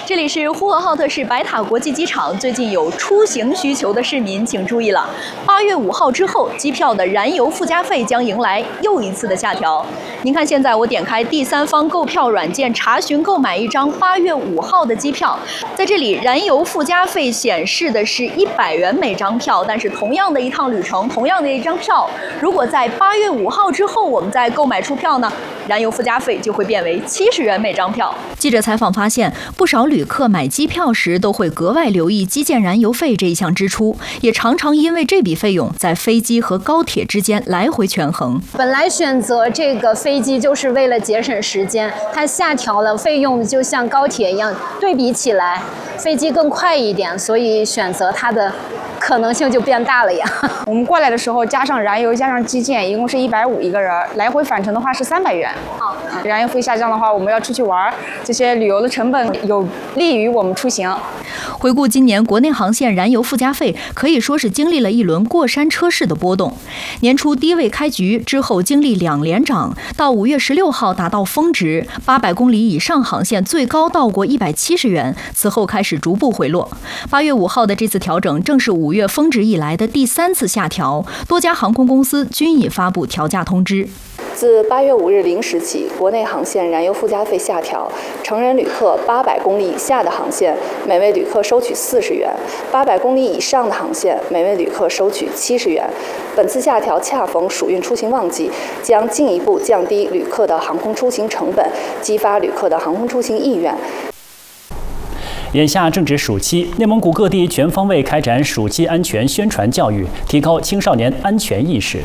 这里是呼和浩特市白塔国际机场，最近有出行需求的市民请注意了，8月5号之后，机票的燃油附加费将迎来又一次的下调。您看，现在我点开第三方购票软件查询购买一张8月5号的机票，在这里燃油附加费显示的是100元每张票，但是同样的一趟旅程，同样的一张票，如果在8月5号之后我们再购买出票呢，燃油附加费就会变为70元每张票。记者采访发现，不少旅客买机票时都会格外留意机件燃油费这一项支出，也常常因为这笔费用在飞机和高铁之间来回权衡。 本来选择这个飞机就是为了节省时间，它下调了费用，就像高铁一样，对比起来，飞机更快一点，所以选择它的可能性就变大了呀。 我们过来的时候加上燃油加上基建，一共是150一个人，来回返程的话是300元。燃油费下降的话，我们要出去玩，这些旅游的成本有利于我们出行。 回顾今年国内航线燃油附加费，可以说是经历了一轮过山车式的波动。年初低位开局之后，经历2连涨，到5月16号达到峰值，800公里以上航线最高到过170元，此后开始逐步回落。8月5号的这次调整，正是5月峰值以来的第3次下调，多家航空公司均已发布调价通知。 自8月5日0时起，国内航线燃油附加费下调，成人旅客800公里以下的航线，每位旅客收取40元；800公里以上的航线，每位旅客收取70元。本次下调恰逢暑运出行旺季，将进一步降低旅客的航空出行成本，激发旅客的航空出行意愿。 眼下正值暑期，内蒙古各地全方位开展暑期安全宣传教育，提高青少年安全意识。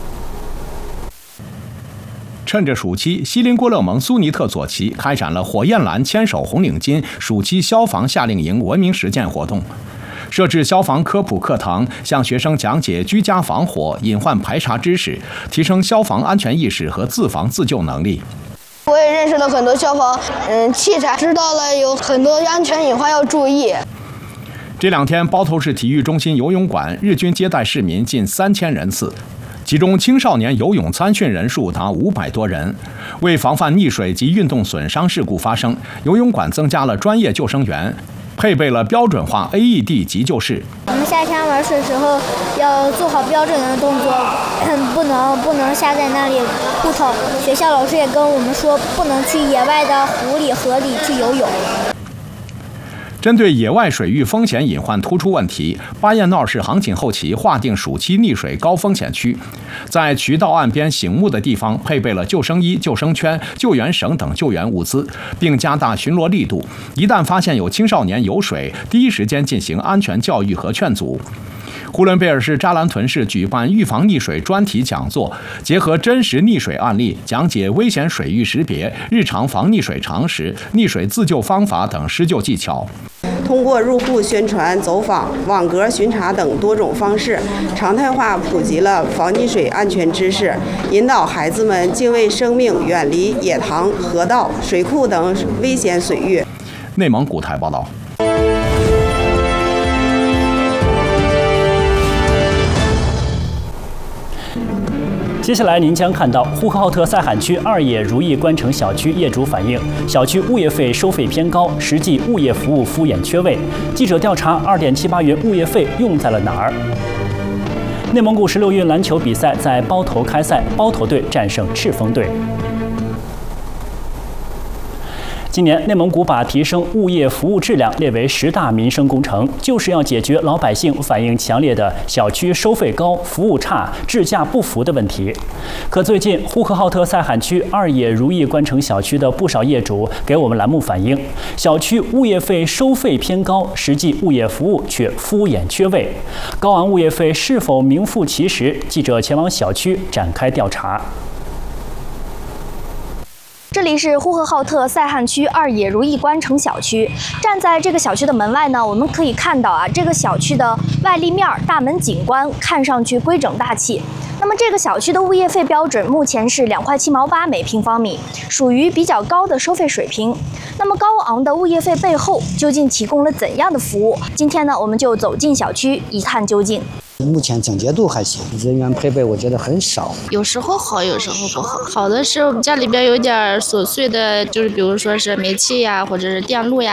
趁着暑期，锡林郭勒盟苏尼特左旗开展了火焰蓝牵手红领巾暑期消防夏令营文明实践活动，设置消防科普课堂，向学生讲解居家防火、隐患排查知识，提升消防安全意识和自防自救能力。 我也认识了很多消防器材，知道了有很多安全隐患要注意。 这2天，包头市体育中心游泳馆日均接待市民近3000人次。其中青少年游泳参训人数达500多人。为防范溺水及运动损伤事故发生，游泳馆增加了专业救生员，配备了标准化 AED 急救室。 我们夏天玩水时候要做好标准的动作，不能下在那里扑腾。学校老师也跟我们说，不能去野外的湖里、河里去游泳。 针对野外水域风险隐患突出问题，巴彦淖尔市航警后旗划定暑期溺水高风险区，在渠道岸边醒目的地方配备了救生衣、救生圈、救援绳等救援物资，并加大巡逻力度。一旦发现有青少年游水，第一时间进行安全教育和劝阻。呼伦贝尔市扎兰屯市举办预防溺水专题讲座，结合真实溺水案例，讲解危险水域识别、日常防溺水常识、溺水自救方法等施救技巧。 通过入户宣传、走访、网格巡查等多种方式，常态化普及了防溺水安全知识，引导孩子们敬畏生命，远离野塘、河道、水库等危险水域。 内蒙古台报道。 接下来您将看到呼和浩特赛罕区2野如意关城小区业主反映，小区物业费收费偏高，实际物业服务敷衍缺位。记者调查，2.78元物业费用在了哪儿？内蒙古16运篮球比赛在包头开赛，包头队战胜赤峰队。今年，内蒙古把提升物业服务质量列为10大民生工程，就是要解决老百姓反映强烈的小区收费高、服务差、质价不符的问题。可最近，呼和浩特赛罕区2野如意关城小区的不少业主给我们栏目反映，小区物业费收费偏高，实际物业服务却敷衍缺位。高昂物业费是否名副其实？记者前往小区展开调查。 这里是呼和浩特赛罕区2野如意关城小区。站在这个小区的门外呢，我们可以看到这个小区的外立面、大门景观看上去规整大气。那么这个小区的物业费标准目前是2块7毛8每平方米，属于比较高的收费水平。那么高昂的物业费背后究竟提供了怎样的服务？今天呢，我们就走进小区一探究竟。 目前整洁度还行，人员配备我觉得很少， 有时候好，有时候不好。好的是我们家里边有点琐碎的，就是比如说是煤气呀，或者是电路呀。